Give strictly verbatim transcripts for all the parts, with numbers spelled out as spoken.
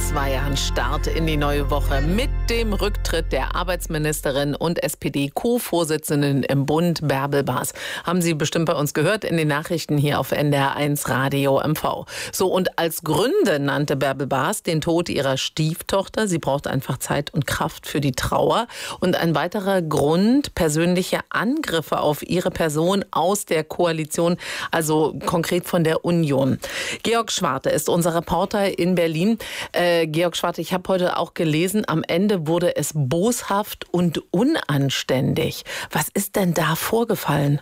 Es war ja ein Start in die neue Woche mit dem Rücktritt der Arbeitsministerin und S P D-Co-Vorsitzenden im Bund, Bärbel Baas. Haben Sie bestimmt bei uns gehört in den Nachrichten hier auf N D R eins Radio M V. So, und als Gründe nannte Bärbel Baas den Tod ihrer Stieftochter. Sie braucht einfach Zeit und Kraft für die Trauer. Und ein weiterer Grund, persönliche Angriffe auf ihre Person aus der Koalition, also konkret von der Union. Georg Schwarte ist unser Reporter in Berlin. Äh, Georg Schwarte, ich habe heute auch gelesen, am Ende wurde es boshaft und unanständig. Was ist denn da vorgefallen?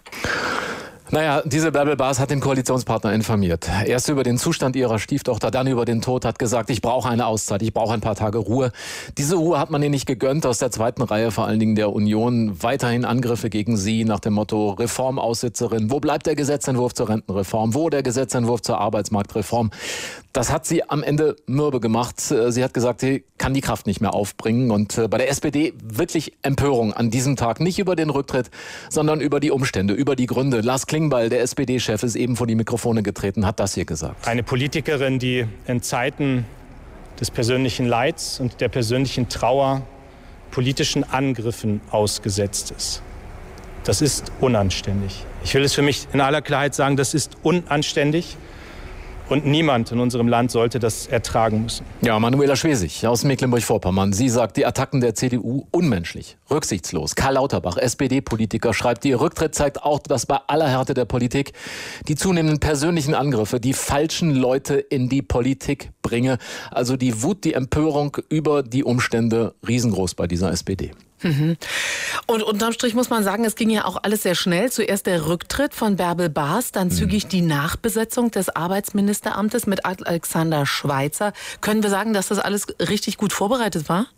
Naja, diese Bärbel Baas hat den Koalitionspartner informiert. Erst über den Zustand ihrer Stieftochter, dann über den Tod, hat gesagt, ich brauche eine Auszeit, ich brauche ein paar Tage Ruhe. Diese Ruhe hat man ihr nicht gegönnt, aus der zweiten Reihe, vor allen Dingen der Union. Weiterhin Angriffe gegen sie nach dem Motto Reformaussitzerin. Wo bleibt der Gesetzentwurf zur Rentenreform? Wo der Gesetzentwurf zur Arbeitsmarktreform? Das hat sie am Ende mürbe gemacht. Sie hat gesagt, sie kann die Kraft nicht mehr aufbringen. Und bei der S P D wirklich Empörung an diesem Tag. Nicht über den Rücktritt, sondern über die Umstände, über die Gründe. Lars Klingbeil, der S P D-Chef, ist eben vor die Mikrofone getreten, hat das hier gesagt. Eine Politikerin, die in Zeiten des persönlichen Leids und der persönlichen Trauer politischen Angriffen ausgesetzt ist. Das ist unanständig. Ich will es für mich in aller Klarheit sagen, das ist unanständig. Und niemand in unserem Land sollte das ertragen müssen. Ja, Manuela Schwesig aus Mecklenburg-Vorpommern. Sie sagt, die Attacken der C D U unmenschlich, rücksichtslos. Karl Lauterbach, S P D-Politiker, schreibt, ihr Rücktritt zeigt auch, dass bei aller Härte der Politik die zunehmenden persönlichen Angriffe die falschen Leute in die Politik bringe. Also die Wut, die Empörung über die Umstände riesengroß bei dieser S P D. Mhm. Und unterm Strich muss man sagen, es ging ja auch alles sehr schnell. Zuerst der Rücktritt von Bärbel Baas, dann zügig die Nachbesetzung des Arbeitsministeramtes mit Alexander Schweitzer. Können wir sagen, dass das alles richtig gut vorbereitet war?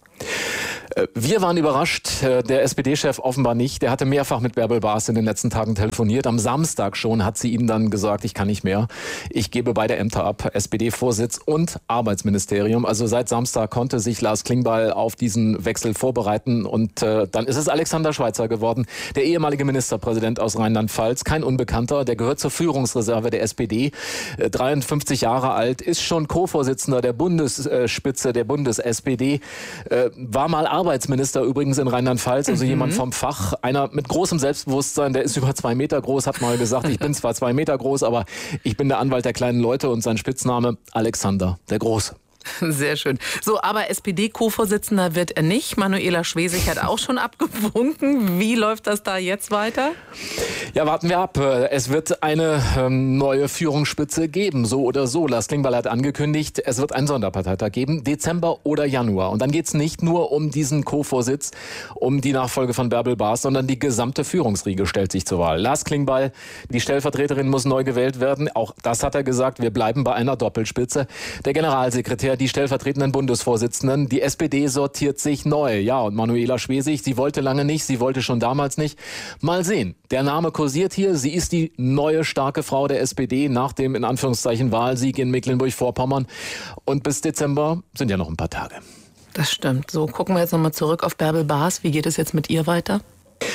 Wir waren überrascht, der S P D-Chef offenbar nicht. Der hatte mehrfach mit Bärbel Baas in den letzten Tagen telefoniert. Am Samstag schon hat sie ihm dann gesagt, ich kann nicht mehr. Ich gebe beide Ämter ab, S P D-Vorsitz und Arbeitsministerium. Also seit Samstag konnte sich Lars Klingbeil auf diesen Wechsel vorbereiten. Und äh, dann ist es Alexander Schweitzer geworden, der ehemalige Ministerpräsident aus Rheinland-Pfalz. Kein Unbekannter, der gehört zur Führungsreserve der S P D. Äh, dreiundfünfzig Jahre alt, ist schon Co-Vorsitzender der Bundesspitze der Bundes-S P D. Äh, war mal Arbeitsminister übrigens in Rheinland-Pfalz, also mhm. jemand vom Fach, einer mit großem Selbstbewusstsein, der ist über zwei Meter groß, hat mal gesagt, ich bin zwar zwei Meter groß, aber ich bin der Anwalt der kleinen Leute und sein Spitzname Alexander der Große. Sehr schön. So, aber S P D-Co-Vorsitzender wird er nicht. Manuela Schwesig hat auch schon abgewunken. Wie läuft das da jetzt weiter? Ja, warten wir ab. Es wird eine ähm, neue Führungsspitze geben, so oder so. Lars Klingbeil hat angekündigt, es wird einen Sonderparteitag geben, Dezember oder Januar. Und dann geht es nicht nur um diesen Co-Vorsitz, um die Nachfolge von Bärbel Baas, sondern die gesamte Führungsriege stellt sich zur Wahl. Lars Klingbeil, die Stellvertreterin muss neu gewählt werden. Auch das hat er gesagt, wir bleiben bei einer Doppelspitze. Der Generalsekretär, die stellvertretenden Bundesvorsitzenden. Die S P D sortiert sich neu. Ja, und Manuela Schwesig, sie wollte lange nicht, sie wollte schon damals nicht. Mal sehen, der Name kursiert hier. Sie ist die neue starke Frau der S P D nach dem, in Anführungszeichen, Wahlsieg in Mecklenburg-Vorpommern. Und bis Dezember sind ja noch ein paar Tage. Das stimmt. So, gucken wir jetzt nochmal zurück auf Bärbel Baas. Wie geht es jetzt mit ihr weiter?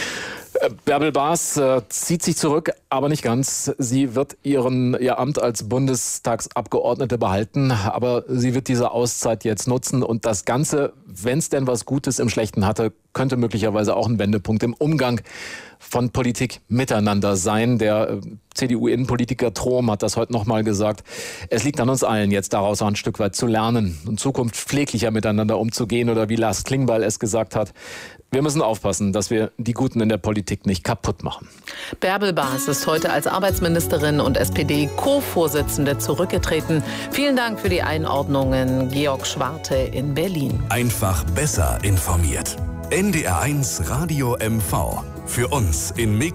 Bärbel Baas äh, zieht sich zurück, aber nicht ganz. Sie wird ihren, ihr Amt als Bundestagsabgeordnete behalten, aber sie wird diese Auszeit jetzt nutzen und das Ganze, wenn es denn was Gutes im Schlechten hatte, könnte möglicherweise auch ein Wendepunkt im Umgang von Politik miteinander sein. Der äh, C D U-Innenpolitiker Trom hat das heute nochmal gesagt. Es liegt an uns allen, jetzt daraus auch ein Stück weit zu lernen, in Zukunft pfleglicher miteinander umzugehen oder wie Lars Klingbeil es gesagt hat. Wir müssen aufpassen, dass wir die Guten in der Politik nicht kaputt machen. Bärbel Baas ist heute als Arbeitsministerin und S P D-Co-Vorsitzende zurückgetreten. Vielen Dank für die Einordnungen, Georg Schwarte in Berlin. Einfach besser informiert. N D R eins Radio M V. Für uns in Mecklenburg.